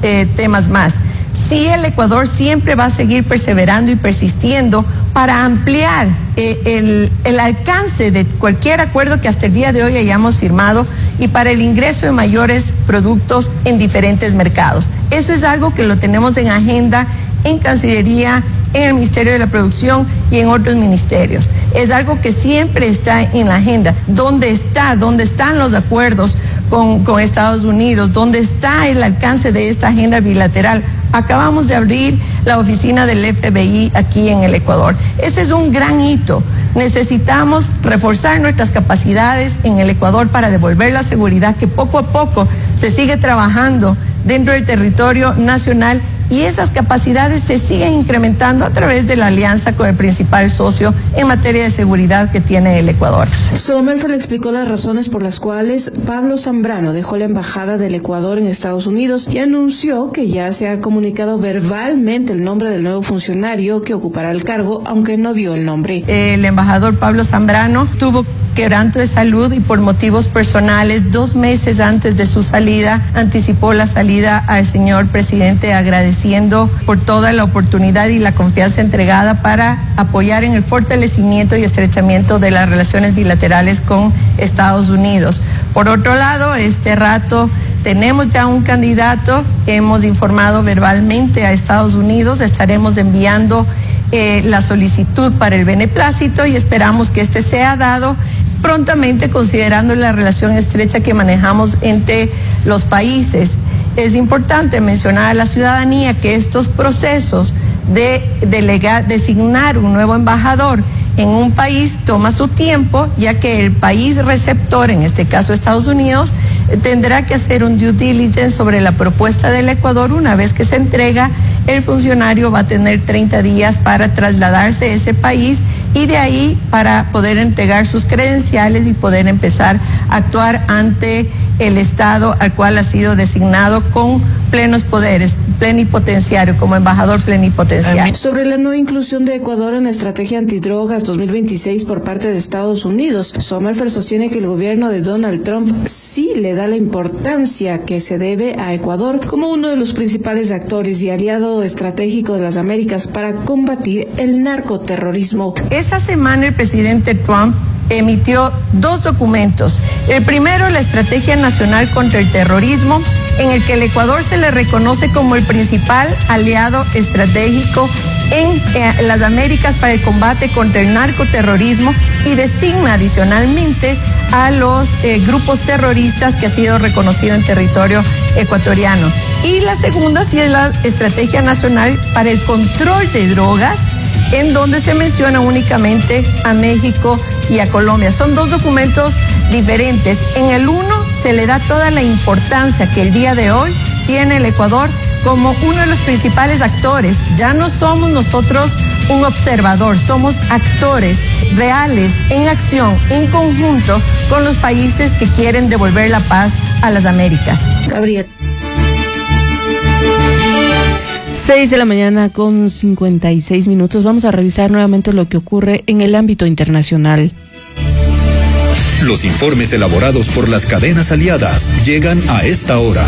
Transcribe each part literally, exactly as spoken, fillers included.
eh, temas más. Sí, el Ecuador siempre va a seguir perseverando y persistiendo para ampliar eh, el, el alcance de cualquier acuerdo que hasta el día de hoy hayamos firmado y para el ingreso de mayores productos en diferentes mercados. Eso es algo que lo tenemos en agenda en Cancillería, en el Ministerio de la Producción y en otros ministerios. Es algo que siempre está en la agenda. ¿Dónde está? ¿Dónde están los acuerdos con, con Estados Unidos? ¿Dónde está el alcance de esta agenda bilateral? Acabamos de abrir la oficina del F B I aquí en el Ecuador. Ese es un gran hito. Necesitamos reforzar nuestras capacidades en el Ecuador para devolver la seguridad que poco a poco se sigue trabajando dentro del territorio nacional, y esas capacidades se siguen incrementando a través de la alianza con el principal socio en materia de seguridad que tiene el Ecuador. Sommerfeld explicó las razones por las cuales Pablo Zambrano dejó la embajada del Ecuador en Estados Unidos y anunció que ya se ha comunicado verbalmente el nombre del nuevo funcionario que ocupará el cargo, aunque no dio el nombre. El embajador Pablo Zambrano tuvo quebranto de salud y por motivos personales, dos meses antes de su salida, anticipó la salida al señor presidente, agradeciendo por toda la oportunidad y la confianza entregada para apoyar en el fortalecimiento y estrechamiento de las relaciones bilaterales con Estados Unidos. Por otro lado, este rato tenemos ya un candidato, hemos informado verbalmente a Estados Unidos, estaremos enviando eh, la solicitud para el beneplácito y esperamos que este sea dado prontamente, considerando la relación estrecha que manejamos entre los países. Es importante mencionar a la ciudadanía que estos procesos de delegar, designar un nuevo embajador en un país toma su tiempo, ya que el país receptor, en este caso Estados Unidos, tendrá que hacer un due diligence sobre la propuesta del Ecuador. Una vez que se entrega, el funcionario va a tener treinta días para trasladarse a ese país y de ahí para poder entregar sus credenciales y poder empezar a actuar ante el Estado al cual ha sido designado con plenos poderes, plenipotenciario, como embajador plenipotenciario. Sobre la no inclusión de Ecuador en la estrategia antidrogas dos mil veintiséis por parte de Estados Unidos, Sommerfeld sostiene que el gobierno de Donald Trump sí le da la importancia que se debe a Ecuador como uno de los principales actores y aliado estratégico de las Américas para combatir el narcoterrorismo. Esa semana el presidente Trump emitió dos documentos. El primero, la Estrategia Nacional contra el Terrorismo, en el que el Ecuador se le reconoce como el principal aliado estratégico en eh, las Américas para el combate contra el narcoterrorismo y designa adicionalmente a los eh, grupos terroristas que ha sido reconocido en territorio ecuatoriano. Y la segunda sí es la Estrategia Nacional para el Control de Drogas, en donde se menciona únicamente a México y a Colombia. Son dos documentos diferentes. En el uno se le da toda la importancia que el día de hoy tiene el Ecuador como uno de los principales actores. Ya no somos nosotros un observador, somos actores reales, en acción, en conjunto con los países que quieren devolver la paz a las Américas. Gabriel. seis de la mañana con cincuenta y seis minutos. Vamos a revisar nuevamente lo que ocurre en el ámbito internacional. Los informes elaborados por las cadenas aliadas llegan a esta hora.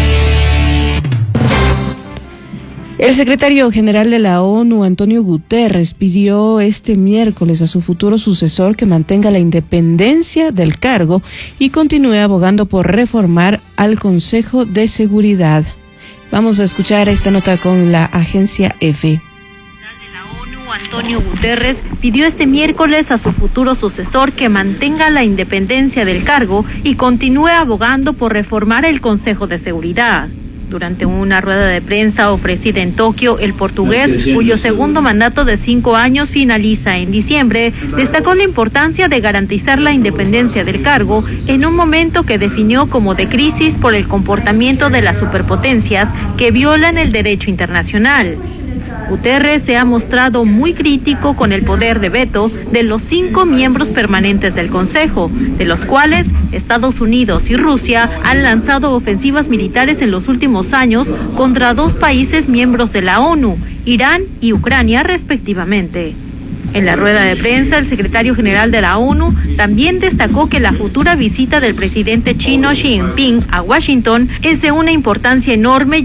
El secretario general de la ONU, Antonio Guterres, pidió este miércoles a su futuro sucesor que mantenga la independencia del cargo y continúe abogando por reformar al Consejo de Seguridad. Vamos a escuchar esta nota con la agencia EFE. Antonio Guterres pidió este miércoles a su futuro sucesor que mantenga la independencia del cargo y continúe abogando por reformar el Consejo de Seguridad. Durante una rueda de prensa ofrecida en Tokio, el portugués, cuyo segundo mandato de cinco años finaliza en diciembre, destacó la importancia de garantizar la independencia del cargo en un momento que definió como de crisis por el comportamiento de las superpotencias que violan el derecho internacional. Guterres se ha mostrado muy crítico con el poder de veto de los cinco miembros permanentes del Consejo, de los cuales Estados Unidos y Rusia han lanzado ofensivas militares en los últimos años contra dos países miembros de la ONU, Irán y Ucrania respectivamente. En la rueda de prensa, el secretario general de la ONU también destacó que la futura visita del presidente chino Xi Jinping a Washington es de una importancia enorme,